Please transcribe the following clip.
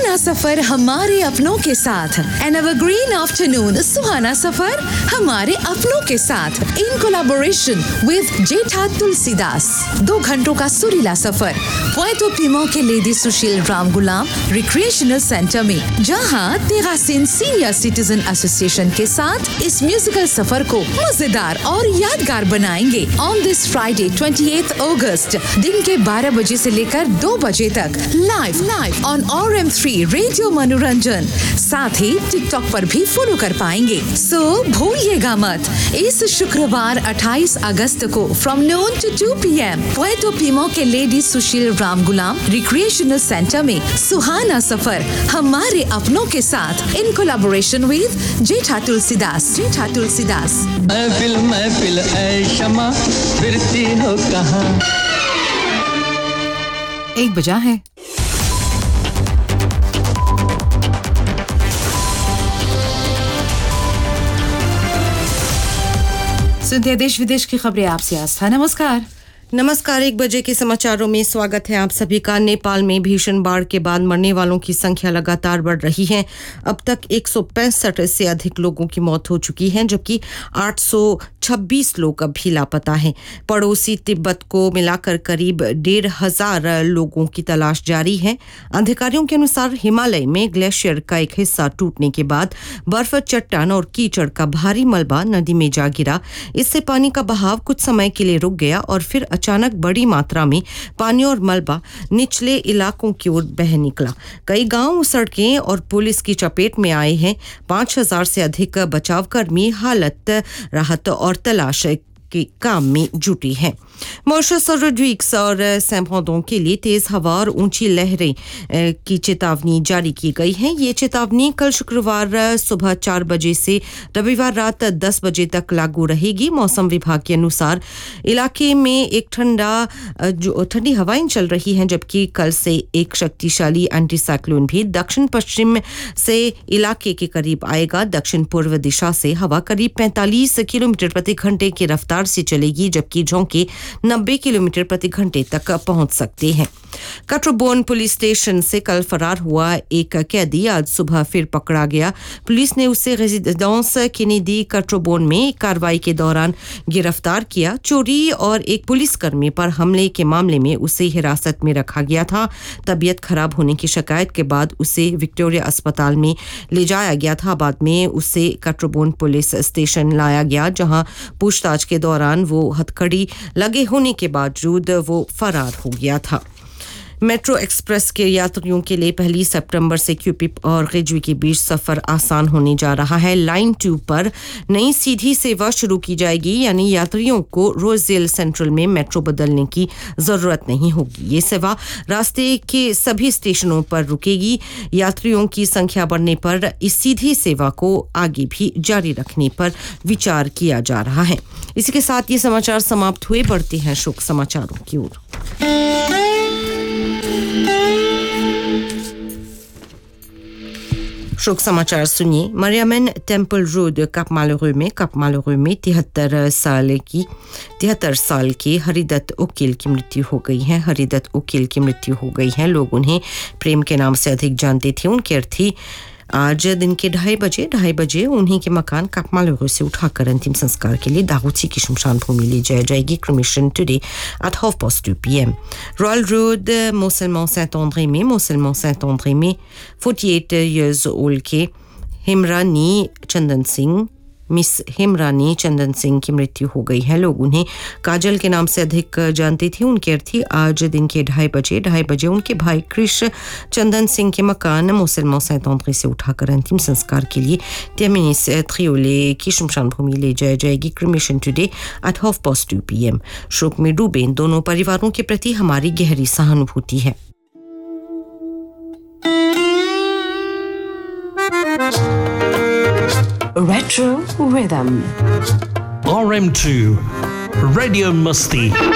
सुहाना सफर हमारे अपनों के साथ, एन एवरग्रीन आफ्टरनून सुहाना सफर हमारे अपनों के साथ, इन कोलैबोरेशन विद जेठा तुलसीदास। 2 घंटों का सुरीला सफर पुएर्टो पीमो के लेडी सुशील राम गुलाम रिक्रिएशनल सेंटर में, जहां तेरासिन सीनियर सिटीजन एसोसिएशन के साथ इस म्यूजिकल सफर को मजेदार और यादगार बनाएंगे। ऑन दिस फ्राइडे 28 अगस्त दिन के 12 बजे से लेकर 2 बजे तक लाइव ऑन RM3 रेडियो मनोरंजन। साथ ही टिकटॉक पर भी फॉलो कर पाएंगे। सो भूलिएगा मत, इस शुक्रवार 28 अगस्त को from noon to 2 PM Puerto पीमो के लेडी सुशील राम गुलाम रिक्रिएशनल सेंटर में सुहाना सफर हमारे अपनों के साथ, इन कोलैबोरेशन विद जेठा तुलसीदास। महफिल ऐ शमा फिरती हो कहाँ। 1 बजा है। सुनते देश विदेश की खबरें आपसे आस्था। नमस्कार 1 बजे के समाचारों में स्वागत है आप सभी का। नेपाल में भीषण बाढ़ के बाद मरने वालों की संख्या लगातार बढ़ रही है। अब तक 165 से अधिक लोगों की मौत हो चुकी है, जबकि 826 लोग अभी लापता हैं। पड़ोसी तिब्बत को मिलाकर करीब 1,500 लोगों की तलाश जारी है। अधिकारियों के अनुसार हिमालय में ग्लेशियर का एक हिस्सा टूटने के बाद बर्फ, चट्टान और कीचड़ का भारी मलबा नदी में जा गिरा। इससे पानी का बहाव कुछ समय के लिए रुक गया और फिर अचानक बड़ी मात्रा में पानी और मलबा निचले इलाकों की ओर बह निकला। कई गांव, सड़कें और पुलिस की चपेट में आए हैं। 5,000 से अधिक बचावकर्मी हालत, राहत और तलाश के काम में जुटी है। मॉरिशस और रोड्रिग्स और सैम्पॉडों के लिए तेज हवा और ऊंची लहरें की चेतावनी जारी की गई है। ये चेतावनी कल शुक्रवार सुबह 4 बजे से रविवार रात 10 बजे तक लागू रहेगी। मौसम विभाग के अनुसार इलाके में एक ठंडी हवाएं चल रही हैं, जबकि कल से एक शक्तिशाली एंटी साइक्लोन भी दक्षिण पश्चिम से इलाके के करीब आएगा। दक्षिण पूर्व दिशा से हवा करीब 45 किलोमीटर प्रति घंटे की रफ्तार से चलेगी, जबकि झोंके 90 किलोमीटर प्रति घंटे तक पहुंच सकते हैं। कट्रोबोन पुलिस स्टेशन से कल फरार हुआ एक कैदी आज सुबह फिर पकड़ा गया। पुलिस ने उसे रेजिडेंस केनेडी कट्रोबोन में कार्रवाई के दौरान गिरफ्तार किया। चोरी और एक पुलिसकर्मी पर हमले के मामले में उसे हिरासत में रखा गया था। तबीयत खराब होने की शिकायत के बाद उसे विक्टोरिया अस्पताल में ले जाया गया था। बाद में उसे कट्रोबोन पुलिस स्टेशन लाया गया, जहां पूछताछ के दौरान वो हथकड़ी लगे होने के बावजूद वो फरार हो गया था। मेट्रो एक्सप्रेस के यात्रियों के लिए 1 सितंबर से क्यूपिप और गिजवी के बीच सफर आसान होने जा रहा है। लाइन 2 पर नई सीधी सेवा शुरू की जाएगी, यानी यात्रियों को रोजेल सेंट्रल में मेट्रो बदलने की जरूरत नहीं होगी। ये सेवा रास्ते के सभी स्टेशनों पर रुकेगी। यात्रियों की संख्या बढ़ने पर इस सीधी सेवा को आगे भी जारी रखने पर विचार किया जा रहा है। इसी के साथ ये समाचार समाप्त हुए। बढ़ते हैं शोक समाचारों की ओर। शोक समाचार सुनिए। मरियमन टेम्पल रोड कप मालौरू में 73 साल के हरिदत्त उकील की मृत्यु हो गई है। हरिदत्त उकील की मृत्यु हो गई है। लोग उन्हें प्रेम के नाम से अधिक जानते थे। उनकी अर्थी आज दिन के 2:30 बजे उन्हीं के मकान कापमालौरू से उठाकर अंतिम संस्कार के लिए दागोची की शमशान भूमि ले जाया जाएगी। Cremation today at 2:30 PM। Royal road मोसलमान सेंट-ऑन्द्रे में 48 years old के मिस हिमरानी चंदन सिंह की मृत्यु हो गई है। लोग उन्हें काजल के नाम से अधिक जानते थे। उनकी अर्थी आज दिन के 2:30 बजे उनके भाई कृष चंदन सिंह के मकान मुसलमान सेंट-ऑन्द्रे से उठाकर अंतिम संस्कार के लिए तेमिनिस थ्रियोले की शमशान भूमि ले जाया जाएगी। Cremation today at 2:30 PM। शोक में डूबे इन दोनों परिवारों के प्रति हमारी गहरी सहानुभूति है। Retro Rhythm. RM2 Radio Musti.